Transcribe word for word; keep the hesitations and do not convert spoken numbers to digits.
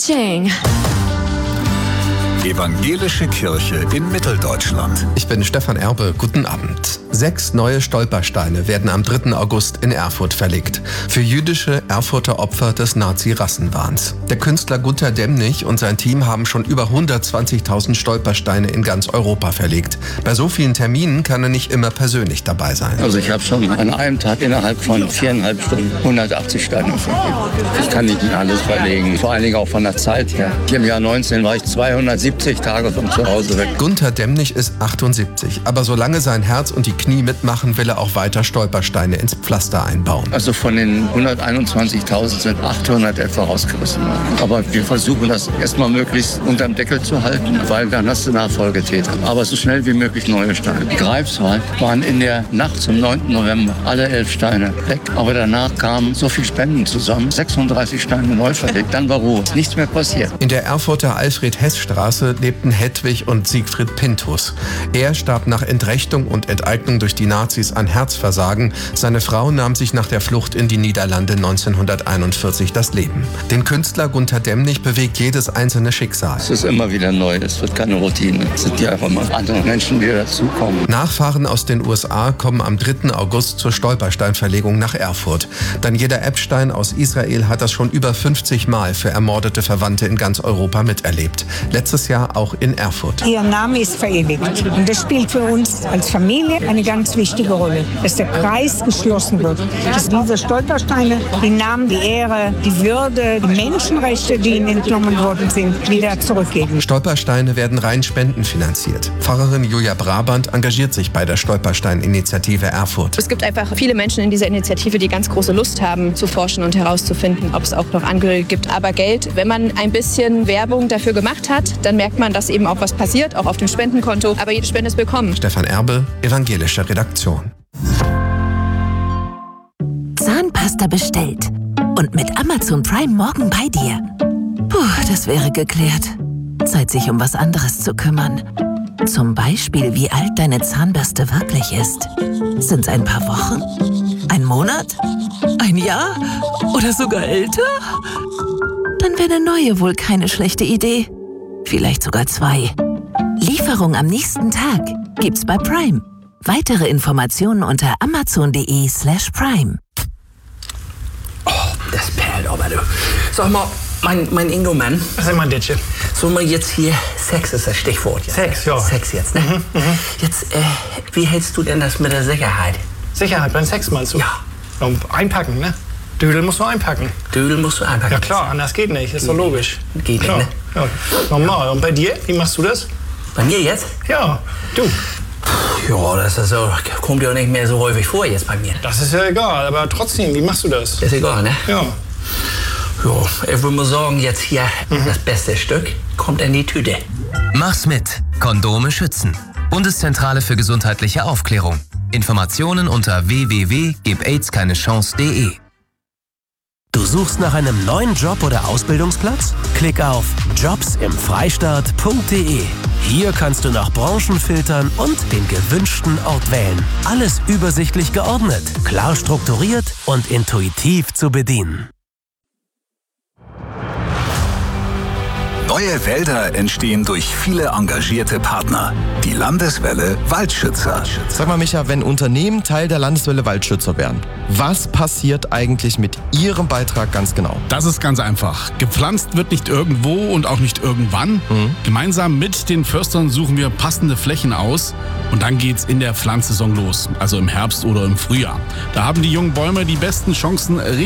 Ka-ching. Evangelische Kirche in Mitteldeutschland. Ich bin Stefan Erbe, guten Abend. Sechs neue Stolpersteine werden am dritten August in Erfurt verlegt. Für jüdische Erfurter Opfer des Nazi-Rassenwahns. Der Künstler Gunter Demnig und sein Team haben schon über hundertzwanzigtausend Stolpersteine in ganz Europa verlegt. Bei so vielen Terminen kann er nicht immer persönlich dabei sein. Also ich habe schon an einem Tag innerhalb von viereinhalb Stunden hundertachtzig Steine verlegt. Ich kann nicht alles verlegen, vor allen Dingen auch von der Zeit her. Hier im Jahr neunzehn war ich zweihundertsiebzig Tage von zu Hause weg. Gunter Demnig ist achtundsiebzig, aber solange sein Herz und die Knie mitmachen, will er auch weiter Stolpersteine ins Pflaster einbauen. Also von den hunderteinundzwanzigtausend sind achthundert etwa rausgerissen worden. Aber wir versuchen das erstmal möglichst unterm Deckel zu halten, weil dann hast du Nachfolgetäter. Aber so schnell wie möglich neue Steine. In Greifswald waren in der Nacht zum neunten November alle elf Steine weg. Aber danach kamen so viele Spenden zusammen, sechsunddreißig Steine neu verlegt. Dann war Ruhe. Nichts mehr passiert. In der Erfurter Alfred-Hess-Straße lebten Hedwig und Siegfried Pinthus. Er starb nach Entrechtung und Enteignung durch die Nazis an Herzversagen. Seine Frau nahm sich nach der Flucht in die Niederlande neunzehnhunderteinundvierzig das Leben. Den Künstler Gunter Demnig bewegt jedes einzelne Schicksal. Es ist immer wieder neu, es wird keine Routine. Es sind ja einfach mal andere Menschen, die dazukommen. Nachfahren aus den U S A kommen am dritten August zur Stolpersteinverlegung nach Erfurt. Daniela Epstein aus Israel hat das schon über fünfzig Mal für ermordete Verwandte in ganz Europa miterlebt. Letztes Jahr auch in Erfurt. Ihr Name ist verewigt und das spielt für uns als Familie eine ganz wichtige Rolle, dass der Kreis geschlossen wird, dass diese Stolpersteine die Namen, die Ehre, die Würde, die Menschenrechte, die ihnen entnommen worden sind, wieder zurückgeben. Stolpersteine werden rein spendenfinanziert. Pfarrerin Julia Brabant engagiert sich bei der Stolperstein-Initiative Erfurt. Es gibt einfach viele Menschen in dieser Initiative, die ganz große Lust haben, zu forschen und herauszufinden, ob es auch noch Angehörige gibt. Aber Geld, wenn man ein bisschen Werbung dafür gemacht hat, dann merkt man, dass eben auch was passiert, auch auf dem Spendenkonto. Aber jede Spende ist willkommen. Stefan Erbe, Evangelische Redaktion. Zahnpasta bestellt. Und mit Amazon Prime morgen bei dir. Puh, das wäre geklärt. Zeit, sich um was anderes zu kümmern. Zum Beispiel, wie alt deine Zahnbürste wirklich ist. Sind's ein paar Wochen? Ein Monat? Ein Jahr? Oder sogar älter? Dann wäre eine neue wohl keine schlechte Idee. Vielleicht sogar zwei. Lieferung am nächsten Tag gibt's bei Prime. Weitere Informationen unter amazon.de slash prime. Oh, das perlt aber, du. Sag mal, mein, mein Ingo-Mann. Was ist mein Ditsche? So mal jetzt hier, Sex ist das Stichwort. Jetzt, Sex, ne? ja. Sex jetzt, ne? Mhm, mhm. Jetzt, äh, wie hältst du denn das mit der Sicherheit? Sicherheit beim Sex meinst du? Ja. Und einpacken, ne? Dödel musst du einpacken. Dödel musst du einpacken. Ja klar, anders geht nicht, ist doch logisch. Geht klar. nicht, ne? Ja, normal. Und bei dir, wie machst du das? Bei mir jetzt? Ja, du. Ja, das ist so, kommt ja nicht mehr so häufig vor jetzt bei mir. Das ist ja egal, aber trotzdem, wie machst du das? Ist egal, ne? Ja. Ja, ich würde mal sagen, jetzt hier mhm. das beste Stück kommt in die Tüte. Mach's mit. Kondome schützen. Bundeszentrale für gesundheitliche Aufklärung. Informationen unter w w w punkt gib aids keine chance punkt de. Du suchst nach einem neuen Job oder Ausbildungsplatz? Klick auf jobs im freistaat punkt de. Hier kannst du nach Branchen filtern und den gewünschten Ort wählen. Alles übersichtlich geordnet, klar strukturiert und intuitiv zu bedienen. Neue Wälder entstehen durch viele engagierte Partner. Die Landeswelle Waldschützer. Sag mal, Micha, wenn Unternehmen Teil der Landeswelle Waldschützer werden, was passiert eigentlich mit ihrem Beitrag ganz genau? Das ist ganz einfach. Gepflanzt wird nicht irgendwo und auch nicht irgendwann. Mhm. Gemeinsam mit den Förstern suchen wir passende Flächen aus und dann geht's in der Pflanzsaison los, also im Herbst oder im Frühjahr. Da haben die jungen Bäume die besten Chancen,